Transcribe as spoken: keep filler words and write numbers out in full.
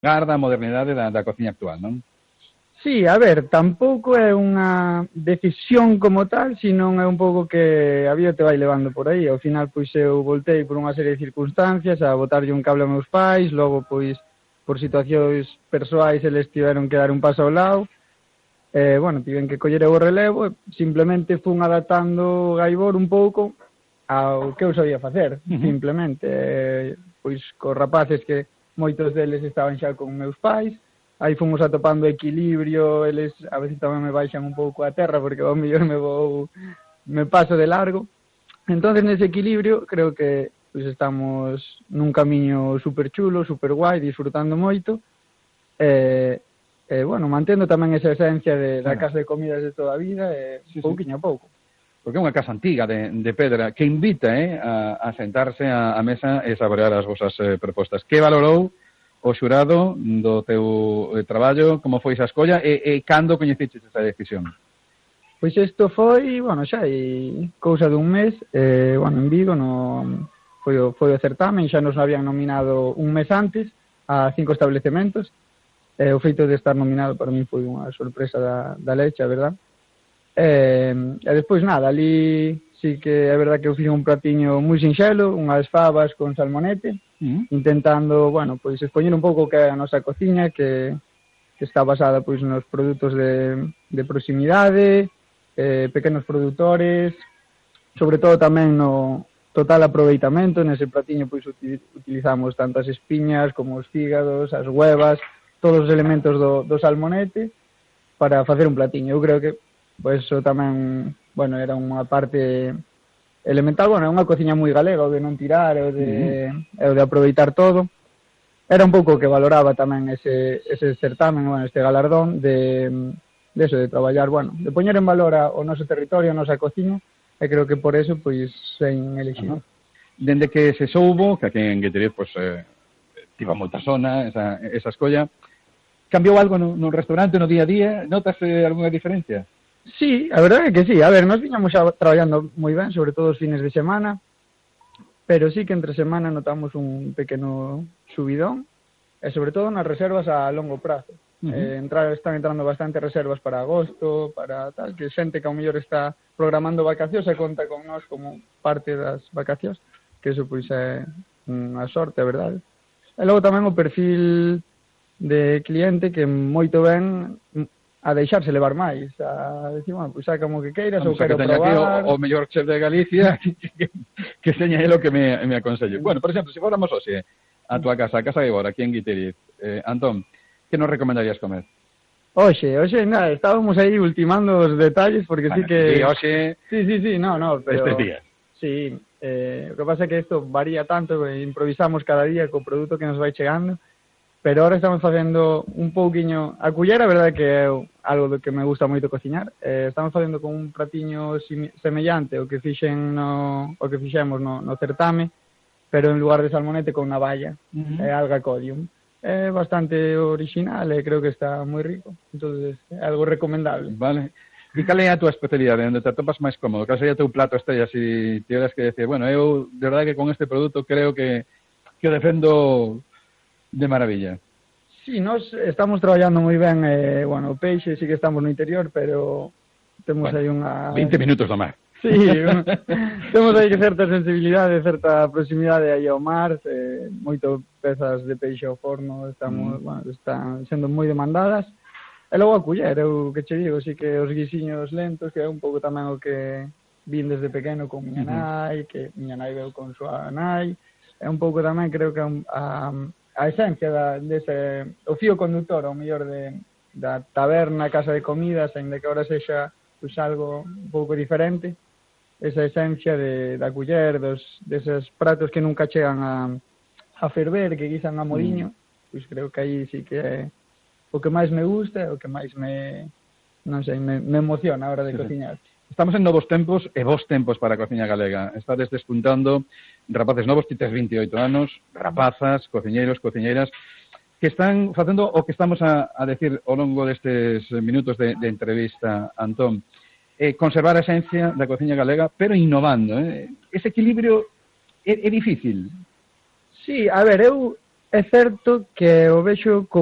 garda a modernidade da, da cociña actual, non? Sí, a ver, tampouco é unha decisión como tal, senón é un pouco que a vida te vai levando por aí. Ao final, pois, eu voltei por unha serie de circunstancias a botarlle un cable a meus pais, logo, pois, por situacións persoais, eles tiveron que dar un paso ao lado. Eh, bueno, tiven que coller o relevo, simplemente fun adaptando o Gaibor un pouco ao que eu sabía facer, uh-huh. simplemente. Eh, pois, cos rapaces que moitos deles estaban xa con meus pais, aí fomos atopando equilibrio, eles a veces tamén me baixan un pouco a terra porque ao mellor me vou me paso de largo. Entonces nese equilibrio creo que pues, estamos nun camiño super chulo, super guai, disfrutando moito. Eh, eh, bueno, mantendo tamén esa esencia de, da casa de comidas de toda a vida, eh, sí, pouquiño sí. a pouco. Porque é unha casa antiga de, de pedra que invita eh, a, a sentarse a, a mesa e saborear as vosas eh, propostas. Que valorou o xurado do teu traballo, como foi esa escolla e, e cando coñeciches esa decisión? Pois isto foi, bueno, xa hai cousa dun mes, eh, bueno, en Vigo no, foi, o, foi o certamen, xa nos habían nominado un mes antes a cinco establecementos, e eh, o feito de estar nominado para mí foi unha sorpresa da, da leche, a verdad. E, e despois nada, ali sí que é verdad que eu fixe un pratiño moi sinxelo, unhas fabas con salmonete, uh-huh. intentando, bueno, pois expoñer un pouco que é a nosa cociña, que, que está basada pois nos produtos de, de proximidade, eh, pequenos produtores, sobre todo tamén no total aproveitamento. Nese pratiño pois utilizamos tanto as espiñas como os fígados, as huevas, todos os elementos do, do salmonete para facer un platiño. Eu creo que pois eso tamén, bueno, era unha parte elemental, bueno, é unha cociña moi galega, o de non tirar, o de, mm. o de aproveitar todo. Era un pouco que valoraba tamén ese, ese certamen, bueno, este galardón, de, de eso, de traballar, bueno, de poñer en valor a, o noso territorio, a nosa cociña, e creo que por eso, pois, sen elegido. Uh-huh. Dende que se soubo, que aquí en Guitiriz, pois, eh, tivo moita zona, esa, esa escolla, cambiou algo no, no restaurante, no día a día? Notas eh, algunha diferencia? Sí, a verdade é que sí. A ver, nós viñamos xa traballando moi ben, sobre todo os fines de semana, pero sí que entre semana notamos un pequeno subidón, e sobre todo nas reservas a longo prazo. Uh-huh. Eh, entrar, están entrando bastante reservas para agosto, para tal, que xente que ao mellor está programando vacacións e conta con nós como parte das vacacións, que eso pois é unha sorte, a verdade. E logo tamén o perfil de cliente que moito ben a deixarse levar máis, a decir, bueno, pois saca como que queiras, ou quero probar. O, o mellor chef de Galicia que, que, que seña lo que me, me aconsello. Bueno, por exemplo, se fóramos hoxe a tua casa, a Casa de Bora, aquí en Guitiriz, eh, Antón, que nos recomendarías comer? Oxe, oxe, nada, estábamos aí ultimando os detalles, porque bueno, sí que... Sí, oxe... Sí, sí, sí, no, no, pero... Estes días. Sí, eh, o que pasa é que isto varía tanto, que improvisamos cada día co produto que nos vai chegando, pero ahora estamos facendo un pouquiño... A cullera, a verdade que é algo do que me gusta moito cociñar. Eh, estamos facendo con un pratiño semellante o que fixen no, o que fixemos no, no certame, pero en lugar de salmonete con navalla, uh-huh. é alga codium. É bastante original e creo que está moi rico. Entonces, é algo recomendable. Vale. E cal é a tua especialidade, onde te atopas máis cómodo? Cal sería o teu plato estrella, se tiveras que decir, bueno, eu, de verdade que con este produto creo que, que o defendo de maravilla. Sí, nós estamos traballando moi ben, eh, bueno, o peixe sí que estamos no interior, pero temos bueno, aí unha... veinte minutos do mar. Sí, un... temos aí certa sensibilidade, certa proximidade aí ao mar, eh, moito pezas de peixe ao forno, estamos, mm. bueno, están sendo moi demandadas. E logo a culler, eu que che digo, sí que os guisiños lentos, que é un pouco tamén o que vin desde pequeno con miña nai, mm-hmm. que miña nai veu con súa nai, é un pouco tamén, creo que a... a esencia da, dese, o fío conductor, ao mellor de, da taberna, casa de comidas, ainda que ahora sexa pues, algo un pouco diferente, esa esencia de, da culler, dos, deses pratos que nunca chegan a, a ferver, que guisan a moliño, mm. pois creo que aí sí que é o que máis me gusta, o que máis me, non sei, me, me emociona a hora de sí, cociñar. Sí. Estamos en novos tempos e vos tempos para a cociña galega. Estades despuntando rapaces novos, ti tes veintioito anos, rapazas, cociñeiros, cociñeiras, que están facendo o que estamos a, a decir ao longo destes minutos de, de entrevista, Antón. Eh, conservar a esencia da cociña galega, pero innovando. Eh? Ese equilibrio é, é difícil. Sí, a ver, eu é certo que o vexo